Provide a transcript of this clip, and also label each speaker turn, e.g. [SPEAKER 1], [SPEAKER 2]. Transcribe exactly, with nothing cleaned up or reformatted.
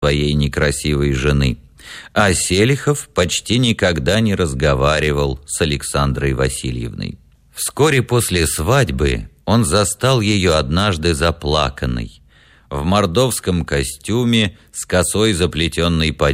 [SPEAKER 1] своей некрасивой жены, а Селихов почти никогда не разговаривал с Александрой Васильевной. Вскоре после свадьбы он застал ее однажды заплаканной, в мордовском костюме с косой заплетенной по